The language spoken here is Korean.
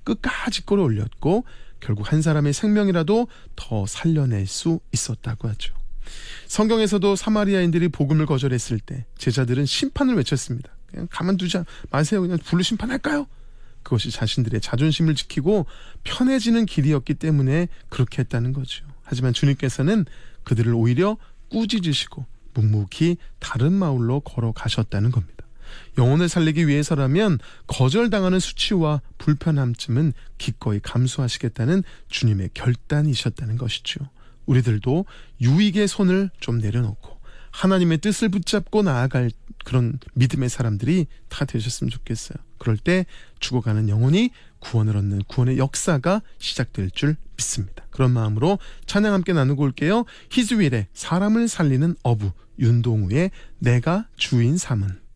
끝까지 끌어올렸고 결국 한 사람의 생명이라도 더 살려낼 수 있었다고 하죠. 성경에서도 사마리아인들이 복음을 거절했을 때 제자들은 심판을 외쳤습니다. 그냥 가만두지 마세요. 그냥 불로 심판할까요? 그것이 자신들의 자존심을 지키고 편해지는 길이었기 때문에 그렇게 했다는 거죠. 하지만 주님께서는 그들을 오히려 꾸짖으시고 묵묵히 다른 마을로 걸어가셨다는 겁니다. 영혼을 살리기 위해서라면 거절당하는 수치와 불편함쯤은 기꺼이 감수하시겠다는 주님의 결단이셨다는 것이죠. 우리들도 유익의 손을 좀 내려놓고 하나님의 뜻을 붙잡고 나아갈 그런 믿음의 사람들이 다 되셨으면 좋겠어요. 그럴 때 죽어가는 영혼이 구원을 얻는 구원의 역사가 시작될 줄 믿습니다. 그런 마음으로 찬양 함께 나누고 올게요. 히즈윌의 사람을 살리는 어부, 윤동우의 내가 주인 삼은.